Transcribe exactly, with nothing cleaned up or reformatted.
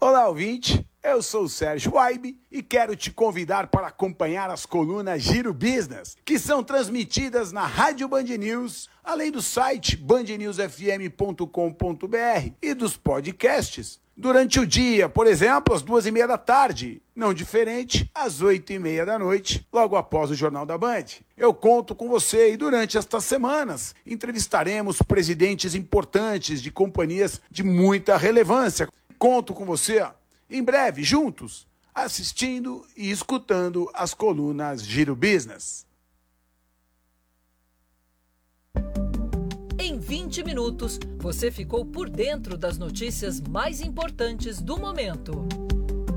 Olá, ouvinte. Eu sou o Sérgio Waibe e quero te convidar para acompanhar as colunas Giro Business, que são transmitidas na Rádio Band News, além do site band news f m ponto com ponto b r e dos podcasts, durante o dia, por exemplo, às duas e meia da tarde, não diferente, às oito e meia da noite, logo após o Jornal da Band. Eu conto com você e durante estas semanas entrevistaremos presidentes importantes de companhias de muita relevância. Conto com você em breve, juntos, assistindo e escutando as colunas Giro Business. Em vinte minutos, você ficou por dentro das notícias mais importantes do momento.